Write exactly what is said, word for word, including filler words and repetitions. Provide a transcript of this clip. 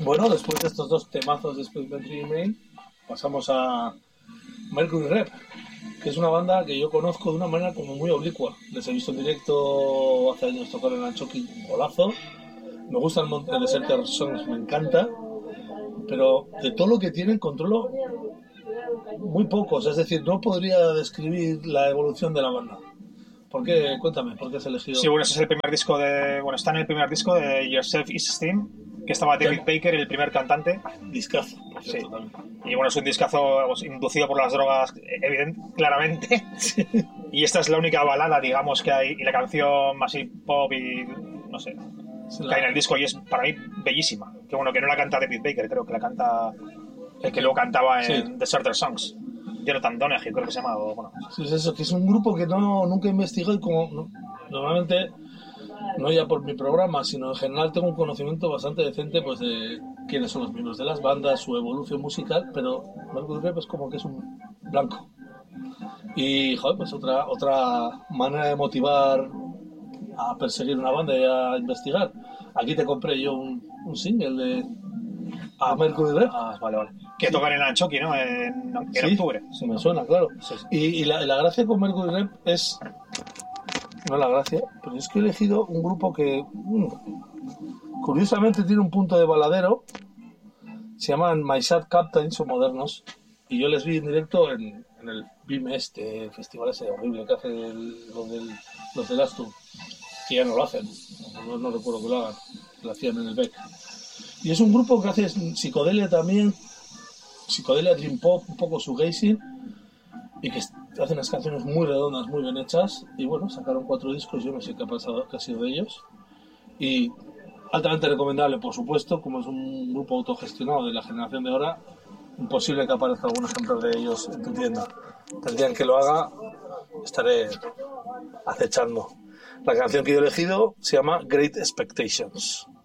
Bueno, después de estos dos temazos de Space Ventry Main, pasamos a Mercury Rev, que es una banda que yo conozco de una manera como muy oblicua. Les he visto en directo hace años tocar en Anchoqui, golazo. Me gusta el, el Deserter Songs, me encanta. Pero de todo lo que tienen controlo muy pocos. Es decir, no podría describir la evolución de la banda. ¿Por qué? Cuéntame, ¿por qué has elegido? Sí, bueno, ese es el primer disco de... Bueno, está en el primer disco de Yourself Is Steam, que estaba David ¿Qué? Baker, el primer cantante. Discazo, por cierto, sí. También. Y bueno, es un discazo pues, inducido por las drogas, evidente, claramente. Sí. Y esta es la única balada, digamos, que hay. Y la canción así pop y... no sé... Sí, la... que hay en el disco y es para mí bellísima. Que bueno, que no la canta David Baker, creo que la canta el que luego cantaba en sí. Deserter Songs. Jonathan Donaghy, creo que se llama. O, bueno. Sí, es eso, que es un grupo que no nunca investigo y como no, normalmente, no ya por mi programa, sino en general tengo un conocimiento bastante decente pues de quiénes son los miembros de las bandas, su evolución musical, pero Mercury Rev es como que es un blanco. Y, joder, pues otra, otra manera de motivar a perseguir una banda y a investigar. Aquí te compré yo un, un single de a Mercury Rev. Ah, vale, vale. Que sí. Tocan en Anchoqui, ¿no? En, en sí, octubre. Sí, me suena, claro. Sí, sí. Y, y la, la gracia con Mercury Rev es... No la gracia, pero es que he elegido un grupo que... Mmm, curiosamente tiene un punto de baladero. Se llaman My Sad Captains, son modernos. Y yo les vi en directo en, en el B I M este, el festival ese horrible que hace el, los del, los del Astur. Que ya no lo hacen, no, no recuerdo que lo hagan, lo hacían en el B E C. Y es un grupo que hace psicodelia también, psicodelia dream pop, un poco shoegazing, y que hacen unas canciones muy redondas, muy bien hechas, y bueno, sacaron cuatro discos, yo no sé qué ha pasado, qué ha sido de ellos, y altamente recomendable, por supuesto, como es un grupo autogestionado de la generación de ahora, imposible que aparezca algún ejemplo de ellos en tu tienda. El día en que lo haga, estaré acechando. La canción que yo he elegido se llama Great Expectations.